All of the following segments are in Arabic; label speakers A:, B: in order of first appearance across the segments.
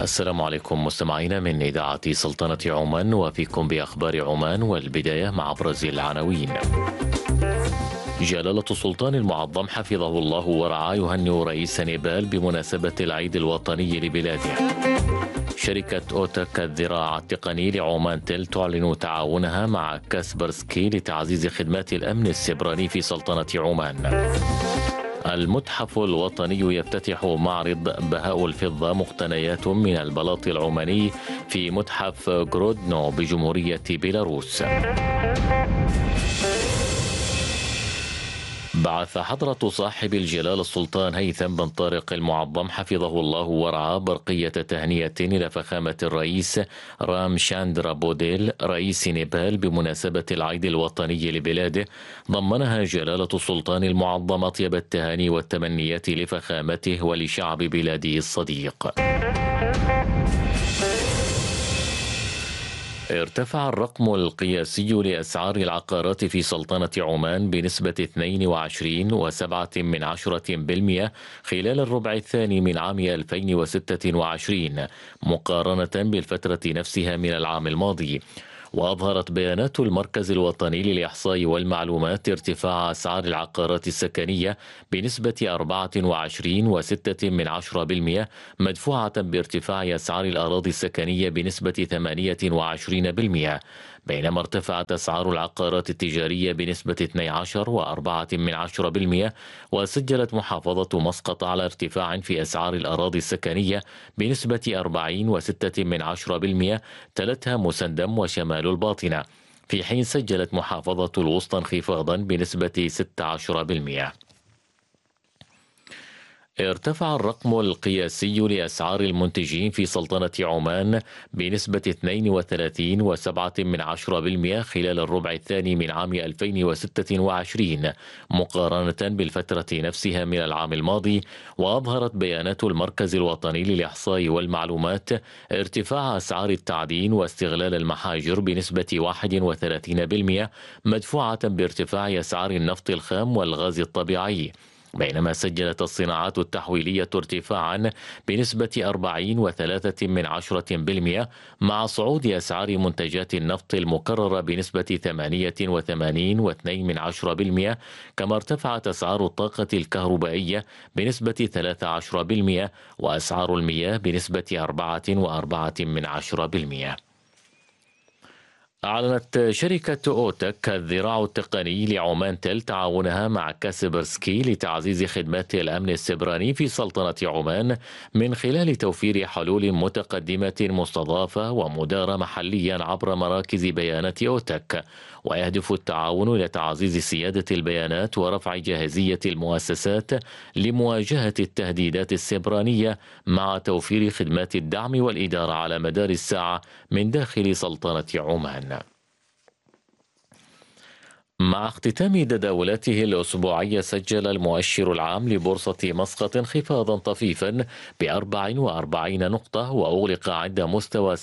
A: السلام عليكم مستمعينا من إذاعة سلطنة عمان، وفيكم بأخبار عمان، والبداية مع أبرز العناوين. جلالة السلطان المعظم حفظه الله ورعاه يهنئ رئيس نيبال بمناسبة العيد الوطني لبلاده. شركة أوتك الذراع التقني لعمان تل تعلن تعاونها مع كاسبرسكي لتعزيز خدمات الأمن السيبراني في سلطنة عمان. المتحف الوطني يفتتح معرض بهاء الفضة مقتنيات من البلاط العماني في متحف غرودنو بجمهورية بيلاروس. بعث حضرة صاحب الجلالة السلطان هيثم بن طارق المعظم حفظه الله ورعاه برقية تهنئة إلى فخامة الرئيس رام شاندرا بوديل رئيس نيبال بمناسبة العيد الوطني لبلاده، ضمنها جلالة السلطان المعظم أطيب التهاني والتمنيات لفخامته ولشعب بلاده الصديق. ارتفع الرقم القياسي لأسعار العقارات في سلطنة عمان بنسبة 22.7% خلال الربع الثاني من عام 2026 مقارنة بالفترة نفسها من العام الماضي. وأظهرت بيانات المركز الوطني للإحصاء والمعلومات ارتفاع أسعار العقارات السكنية بنسبة 24.6% مدفوعة بارتفاع أسعار الأراضي السكنية بنسبة 28%، بينما ارتفعت أسعار العقارات التجارية بنسبة 12.4%. وسجلت محافظة مسقط على ارتفاع في أسعار الأراضي السكنية بنسبة 40.6%، تلتها مسندم وشمال الباطنة، في حين سجلت محافظة الوسطى انخفاضا بنسبة 16%. ارتفع الرقم القياسي لأسعار المنتجين في سلطنة عمان بنسبة 32.7% خلال الربع الثاني من عام 2026 مقارنة بالفترة نفسها من العام الماضي. وأظهرت بيانات المركز الوطني للإحصاء والمعلومات ارتفاع أسعار التعدين واستغلال المحاجر بنسبة 31% مدفوعة بارتفاع أسعار النفط الخام والغاز الطبيعي، بينما سجلت الصناعات التحويلية ارتفاعا بنسبة 4.3% مع صعود أسعار منتجات النفط المكررة بنسبة 88.2%، كما ارتفعت أسعار الطاقة الكهربائية بنسبة 13% وأسعار المياه بنسبة 4.4%. أعلنت شركة أوتك الذراع التقني لعمان تل تعاونها مع كاسبرسكي لتعزيز خدمات الأمن السيبراني في سلطنة عمان من خلال توفير حلول متقدمة مستضافة ومدارة محليا عبر مراكز بيانات أوتك. ويهدف التعاون إلى تعزيز سيادة البيانات ورفع جاهزية المؤسسات لمواجهة التهديدات السيبرانية مع توفير خدمات الدعم والإدارة على مدار الساعة من داخل سلطنة عمان. مع اختتام تداولاته الأسبوعية، سجل المؤشر العام لبورصة مسقط انخفاضا طفيفا ب44 نقطة، وأغلق عند مستوى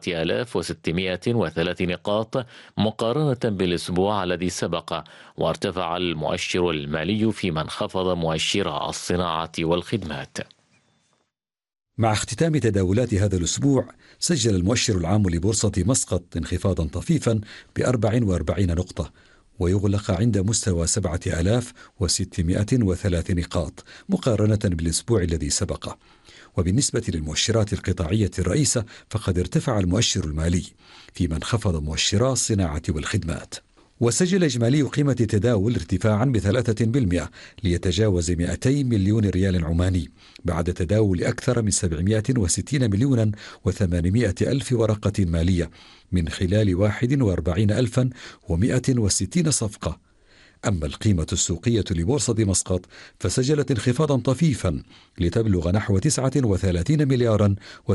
A: 7603 نقاط مقارنة بالأسبوع الذي سبق. وارتفع المؤشر المالي فيما انخفض مؤشر الصناعة والخدمات.
B: مع اختتام تداولات هذا الأسبوع، سجل المؤشر العام لبورصة مسقط انخفاضا طفيفا ب44 نقطة، ويغلق عند مستوى 7603 نقاط مقارنة بالأسبوع الذي سبق. وبالنسبة للمؤشرات القطاعية الرئيسة، فقد ارتفع المؤشر المالي فيما انخفض مؤشرا الصناعة والخدمات. وسجل إجمالي قيمة التداول ارتفاعا ب3% ليتجاوز 200 مليون ريال عماني بعد تداول أكثر من 760 مليونا و800 ألف ورقة مالية من خلال 41,160 صفقة. أما القيمة السوقية لبورصة مسقط فسجلت انخفاضا طفيفا لتبلغ نحو 39 مليارا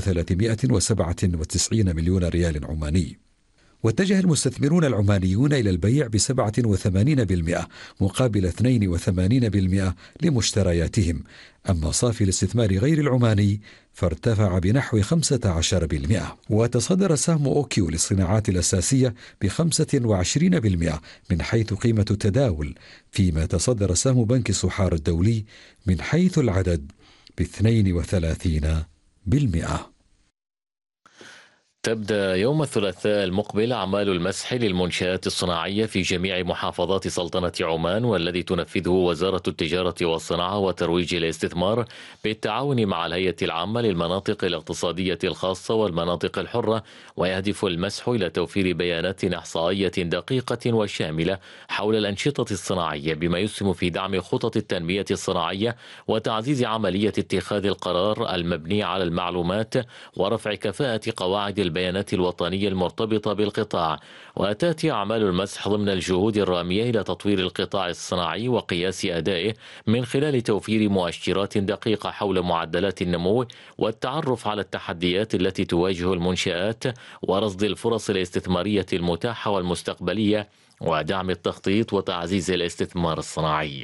B: و397 مليون ريال عماني. واتجه المستثمرون العمانيون إلى البيع ب87% مقابل 82% لمشترياتهم. أما صافي الاستثمار غير العماني فارتفع بنحو 15%. وتصدر سهم أوكيو للصناعات الأساسية ب25% من حيث قيمة التداول، فيما تصدر سهم بنك صحار الدولي من حيث العدد ب32%.
A: تبدأ يوم الثلاثاء المقبل أعمال المسح للمنشآت الصناعية في جميع محافظات سلطنة عمان، والذي تنفذه وزارة التجارة والصناعة وترويج الاستثمار بالتعاون مع الهيئة العامة للمناطق الاقتصادية الخاصة والمناطق الحرة. ويهدف المسح إلى توفير بيانات إحصائية دقيقة وشاملة حول الأنشطة الصناعية، بما يسهم في دعم خطط التنمية الصناعية وتعزيز عملية اتخاذ القرار المبني على المعلومات ورفع كفاءة قواعد البيانات الوطنية المرتبطة بالقطاع. وتأتي أعمال المسح ضمن الجهود الرامية إلى تطوير القطاع الصناعي وقياس أدائه من خلال توفير مؤشرات دقيقة حول معدلات النمو والتعرف على التحديات التي تواجه المنشآت ورصد الفرص الاستثمارية المتاحة والمستقبلية ودعم التخطيط وتعزيز الاستثمار الصناعي.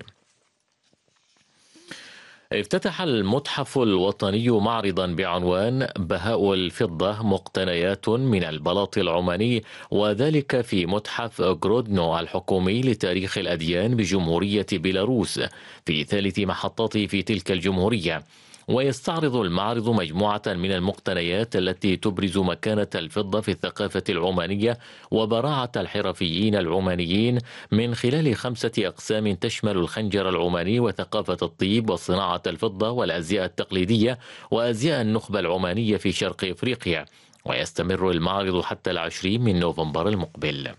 A: افتتح المتحف الوطني معرضا بعنوان بهاء الفضة مقتنيات من البلاط العماني، وذلك في متحف غرودنو الحكومي لتاريخ الأديان بجمهورية بيلاروس في ثالث محطاته في تلك الجمهورية. ويستعرض المعرض مجموعة من المقتنيات التي تبرز مكانة الفضة في الثقافة العمانية وبراعة الحرفيين العمانيين من خلال 5 أقسام تشمل الخنجر العماني وثقافة الطيب وصناعة الفضة والأزياء التقليدية وأزياء النخبة العمانية في شرق إفريقيا. ويستمر المعرض حتى 20 من نوفمبر المقبل.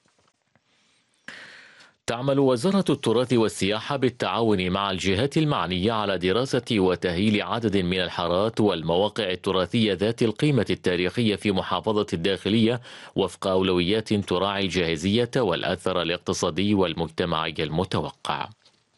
A: تعمل وزارة التراث والسياحة بالتعاون مع الجهات المعنية على دراسة وتأهيل عدد من الحارات والمواقع التراثية ذات القيمة التاريخية في محافظة الداخلية وفق أولويات تراعي الجاهزية والأثر الاقتصادي والمجتمعي المتوقع.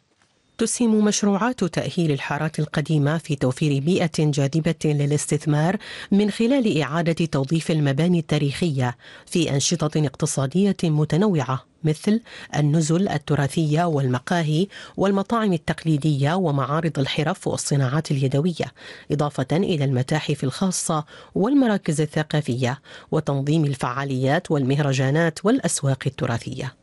C: تسهم مشروعات تأهيل الحارات القديمة في توفير بيئة جاذبة للاستثمار من خلال إعادة توظيف المباني التاريخية في أنشطة اقتصادية متنوعة مثل النزل التراثية والمقاهي والمطاعم التقليدية ومعارض الحرف والصناعات اليدوية، إضافة إلى المتاحف الخاصة والمراكز الثقافية وتنظيم الفعاليات والمهرجانات والأسواق التراثية.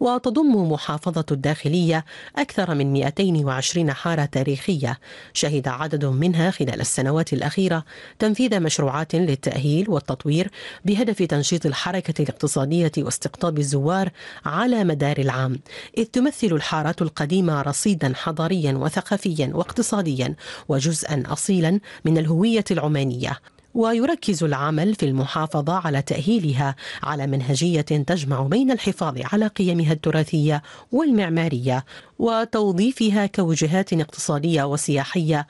C: وتضم محافظة الداخلية أكثر من 220 حارة تاريخية شهد عدد منها خلال السنوات الأخيرة تنفيذ مشروعات للتأهيل والتطوير بهدف تنشيط الحركة الاقتصادية واستقطاب الزوار على مدار العام، إذ تمثل الحارات القديمة رصيدا حضاريا وثقافيا واقتصاديا وجزءا أصيلا من الهوية العمانية. ويركز العمل في المحافظة على تأهيلها على منهجية تجمع بين الحفاظ على قيمها التراثية والمعمارية وتوظيفها كوجهات اقتصادية وسياحية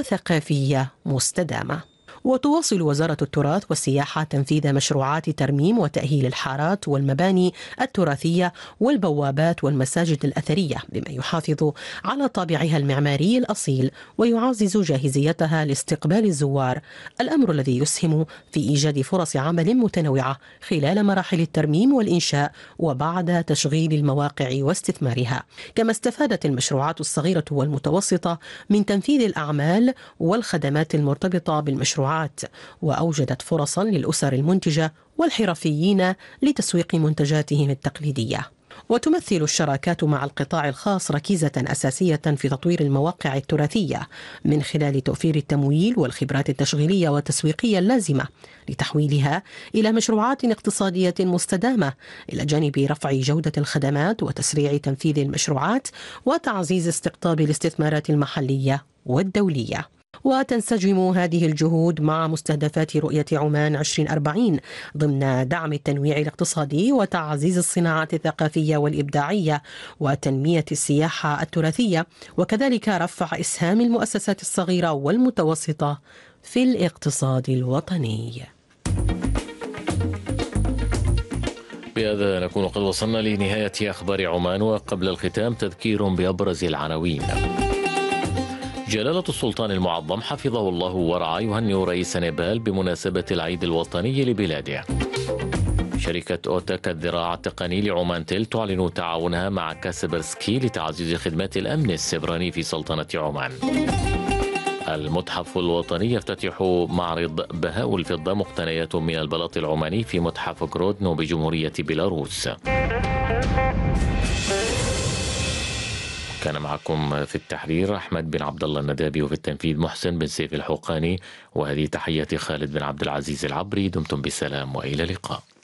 C: وثقافية مستدامة. وتواصل وزارة التراث والسياحة تنفيذ مشروعات ترميم وتأهيل الحارات والمباني التراثية والبوابات والمساجد الأثرية بما يحافظ على طابعها المعماري الأصيل ويعزز جاهزيتها لاستقبال الزوار، الأمر الذي يسهم في إيجاد فرص عمل متنوعة خلال مراحل الترميم والإنشاء وبعد تشغيل المواقع واستثمارها. كما استفادت المشروعات الصغيرة والمتوسطة من تنفيذ الأعمال والخدمات المرتبطة بالمشروعات، وأوجدت فرصا للأسر المنتجة والحرفيين لتسويق منتجاتهم التقليدية. وتمثل الشراكات مع القطاع الخاص ركيزة أساسية في تطوير المواقع التراثية من خلال توفير التمويل والخبرات التشغيلية والتسويقية اللازمة لتحويلها إلى مشروعات اقتصادية مستدامة، إلى جانب رفع جودة الخدمات وتسريع تنفيذ المشروعات وتعزيز استقطاب الاستثمارات المحلية والدولية. وتنسجم هذه الجهود مع مستهدفات رؤية عمان 2040 ضمن دعم التنويع الاقتصادي وتعزيز الصناعات الثقافية والإبداعية وتنمية السياحة التراثية، وكذلك رفع إسهام المؤسسات الصغيرة والمتوسطة في الاقتصاد الوطني.
A: بهذا نكون قد وصلنا لنهاية أخبار عمان، وقبل الختام تذكير بأبرز العناوين. جلالة السلطان المعظم حفظه الله ورعاه يهنئ رئيس نيبال بمناسبة العيد الوطني لبلاده. شركة أوتك الذراع التقني لعمان تيل تعلن تعاونها مع كاسبرسكي لتعزيز خدمات الأمن السبراني في سلطنة عمان. المتحف الوطني يفتتح معرض بهاء الفضة مقتنيات من البلاط العماني في متحف غرودنو بجمهورية بيلاروس. كان معكم في التحرير أحمد بن عبد الله الندابي، وفي التنفيذ محسن بن سيف الحقاني، وهذه تحية خالد بن عبد العزيز العبري. دمتم بسلام وإلى اللقاء.